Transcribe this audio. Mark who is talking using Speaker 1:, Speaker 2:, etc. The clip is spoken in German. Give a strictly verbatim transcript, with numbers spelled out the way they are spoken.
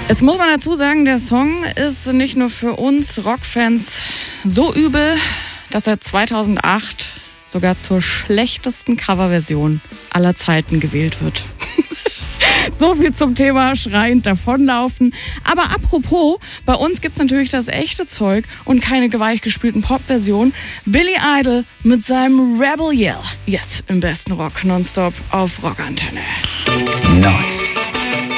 Speaker 1: Jetzt muss man dazu sagen, der Song ist nicht nur für uns Rockfans so übel, dass er zweitausendacht sogar zur schlechtesten Coverversion aller Zeiten gewählt wird. So viel zum Thema schreiend davonlaufen. Aber apropos, bei uns gibt's natürlich das echte Zeug und keine geweichgespielten Pop-Versionen. Billy Idol mit seinem Rebel Yell. Jetzt im besten Rock nonstop auf Rockantenne.
Speaker 2: Nice.